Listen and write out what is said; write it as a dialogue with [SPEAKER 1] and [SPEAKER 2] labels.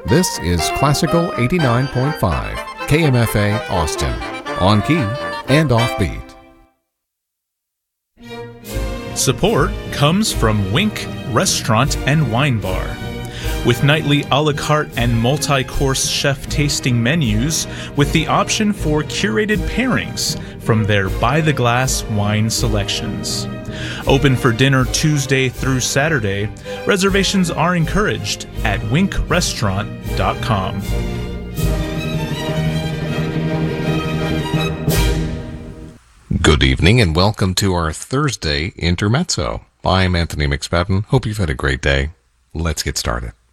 [SPEAKER 1] This is Classical 89.5, KMFA Austin, on key and offbeat.
[SPEAKER 2] Support comes from Wink Restaurant and Wine Bar. With nightly a la carte and multi-course chef tasting menus with the option for curated pairings from their by-the-glass wine selections. Open for dinner Tuesday through Saturday. Reservations are encouraged at winkrestaurant.com.
[SPEAKER 1] Good evening and welcome to our Thursday Intermezzo. I'm Anthony McSpadden. Hope you've had a great day. Let's get started.